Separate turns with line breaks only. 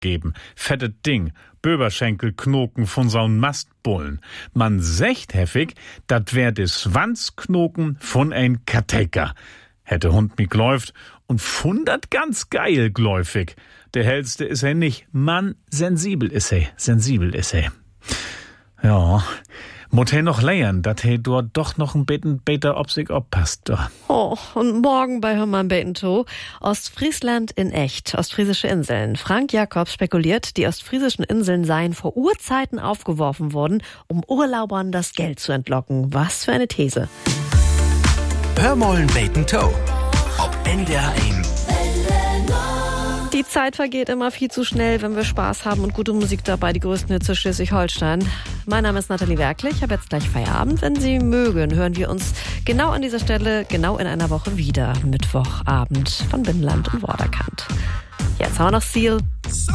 geben. Fette Ding, Böberschenkelknoken von so'n Mastbullen. Man secht heffig, dat wär de Schwanzknoken von ein Kateker. Hätte Hund mi gläuft und fundert ganz geil gläufig. Der hellste is er nicht. Mann, sensibel is er. Ja, mut he noch lernen, dat he dort doch noch ein bisschen beter ob sich oppasst.
Oh, und morgen bei Hörmann beten to. Ostfriesland in echt, ostfriesische Inseln. Frank Jakobs spekuliert, die ostfriesischen Inseln seien vor Urzeiten aufgeworfen worden, um Urlaubern das Geld zu entlocken. Was für eine These.
Hörmollen beten to. Ob NDR 1.
Die Zeit vergeht immer viel zu schnell, wenn wir Spaß haben und gute Musik dabei, die größten Hits aus Schleswig-Holstein. Mein Name ist Nathalie Werklich, ich habe jetzt gleich Feierabend. Wenn Sie mögen, hören wir uns genau an dieser Stelle, genau in einer Woche wieder. Mittwochabend von Binnenland und Vorderkant. Jetzt haben wir noch Seal.